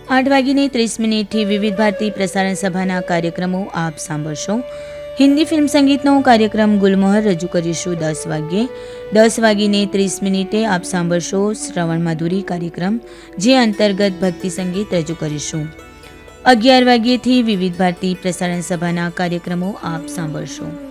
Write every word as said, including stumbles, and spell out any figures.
આઠ વાગીને ત્રીસ મિનિટથી વિવિધ ભારતી પ્રસારણ સભાના કાર્યક્રમો આપ સાંભળશો. હિન્દી ફિલ્મ સંગીતનો કાર્યક્રમ ગુલમોહર રજૂ કરીશું દસ વાગ્યે. દસ વાગીને ત્રીસ મિનિટે આપ સાંભળશો શ્રવણ માધુરી કાર્યક્રમ, જે અંતર્ગત ભક્તિ સંગીત રજૂ કરીશું. અગિયાર વાગ્યેથી વિવિધ ભારતી પ્રસારણ સભાના કાર્યક્રમો આપ સાંભળશો.